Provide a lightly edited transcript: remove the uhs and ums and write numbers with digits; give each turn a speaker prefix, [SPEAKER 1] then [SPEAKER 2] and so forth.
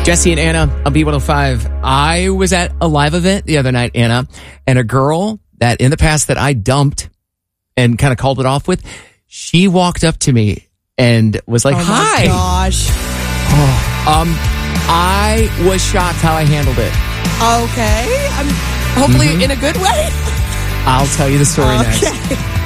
[SPEAKER 1] Jesse and Anna on B105. I was at a live event the other night, Anna, and a girl that in the past that I dumped and kind of called it off with, she walked up to me and was like, "Hi."
[SPEAKER 2] Oh my gosh.
[SPEAKER 1] I was shocked how I handled it.
[SPEAKER 2] Okay. Hopefully in a good way.
[SPEAKER 1] I'll tell you the story next.
[SPEAKER 2] Okay.